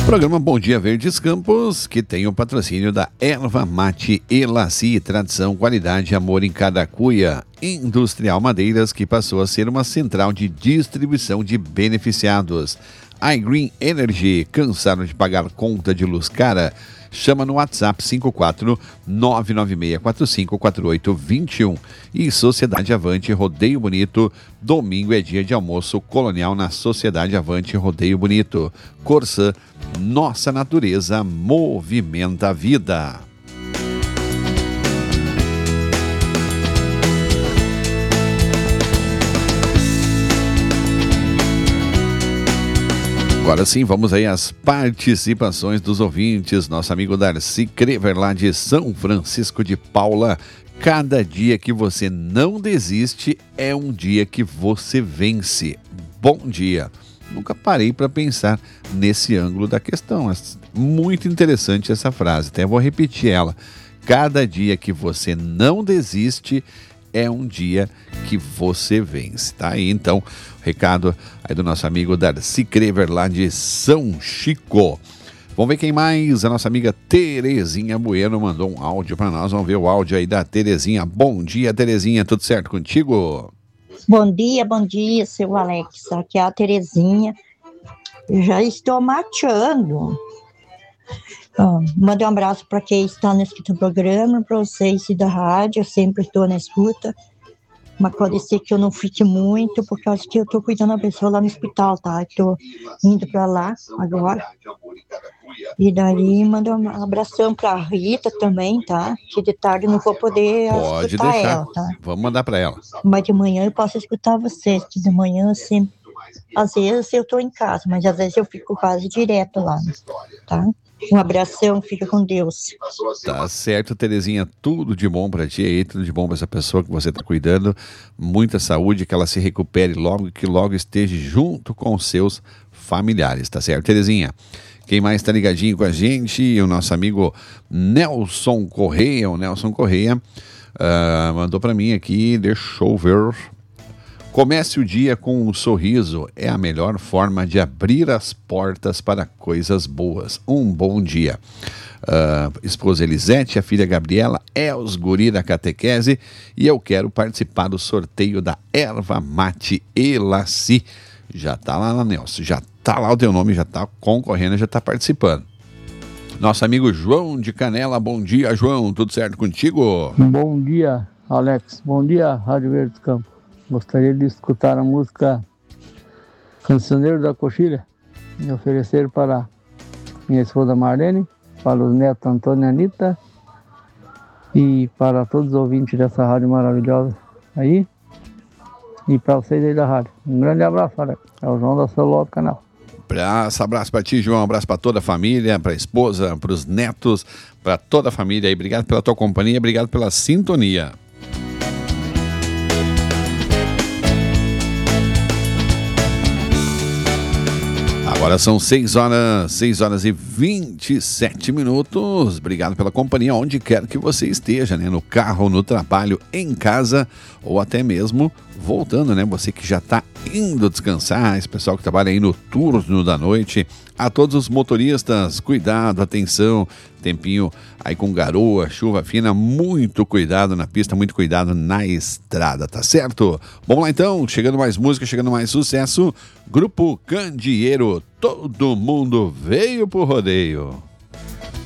Programa Bom Dia Verdes Campos, que tem o patrocínio da Erva Mate Elaci, tradição, qualidade e amor em cada cuia. Industrial Madeiras, que passou a ser uma central de distribuição de beneficiados. iGreen Energy, cansaram de pagar conta de luz cara? Chama no WhatsApp 54996454821. E Sociedade Avante Rodeio Bonito, domingo é dia de almoço colonial na Sociedade Avante Rodeio Bonito. Corsã, nossa natureza movimenta a vida. Agora sim, vamos aí às participações dos ouvintes. Nosso amigo Darcy Crever, lá de São Francisco de Paula. Cada dia que você não desiste é um dia que você vence. Bom dia. Nunca parei para pensar nesse ângulo da questão. É muito interessante essa frase, até vou repetir ela. Cada dia que você não desiste é um dia que você vence, tá aí então, recado aí do nosso amigo Darcy Crever, lá de São Chico. Vamos ver quem mais. A nossa amiga Terezinha Bueno mandou um áudio para nós, vamos ver o áudio aí da Terezinha. Bom dia, Terezinha, tudo certo contigo? Bom dia, seu Alex, aqui é a Terezinha, eu já estou mateando. Mande um abraço para quem está no programa, para vocês da rádio, eu sempre estou na escuta, mas pode ser que eu não fique muito, porque eu acho que eu estou cuidando da pessoa lá no hospital, tá? Estou indo para lá agora. E daí manda um abração para a Rita também, tá? Que de tarde eu não vou poder escutar deixar. Ela, tá? Vamos mandar para ela. Mas de manhã eu posso escutar vocês, que de manhã sempre, às vezes eu estou em casa, mas às vezes eu fico quase direto lá, tá? Um abração, fica com Deus. Tá certo, Terezinha, tudo de bom pra ti aí, tudo de bom pra essa pessoa que você tá cuidando, muita saúde, que ela se recupere logo e que logo esteja junto com os seus familiares, tá certo, Terezinha? Quem mais tá ligadinho com a gente? O nosso amigo Nelson Correia, mandou pra mim aqui, deixa eu ver. Comece o dia com um sorriso, é a melhor forma de abrir as portas para coisas boas. Um bom dia. Esposa Elisete, a filha Gabriela, os guri da catequese, e eu quero participar do sorteio da Erva Mate Elaci. Já tá lá, Nelson, já tá lá o teu nome, já tá concorrendo, já tá participando. Nosso amigo João de Canela, bom dia, João, tudo certo contigo? Bom dia, Alex, bom dia, Rádio Verdes Campos. Gostaria de escutar a música Cancioneiro da Coxilha e oferecer para minha esposa Marlene, para os netos Antônio e Anitta e para todos os ouvintes dessa rádio maravilhosa aí e para vocês aí da rádio. Um grande abraço, Alex. É o João da Celó do canal. Abraço para ti, João, abraço para toda a família, para a esposa, para os netos, para toda a família aí. Obrigado pela tua companhia, obrigado pela sintonia. Agora são 6 horas e 27 minutos. Obrigado pela companhia, onde quer que você esteja, né? No carro, no trabalho, em casa ou até mesmo voltando, né? Você que já está indo descansar, esse pessoal que trabalha aí no turno da noite. A todos os motoristas, cuidado, atenção, tempinho aí com garoa, chuva fina, muito cuidado na pista, muito cuidado na estrada, tá certo? Vamos lá então, chegando mais música, chegando mais sucesso. Grupo Candeeiro, todo mundo veio pro rodeio.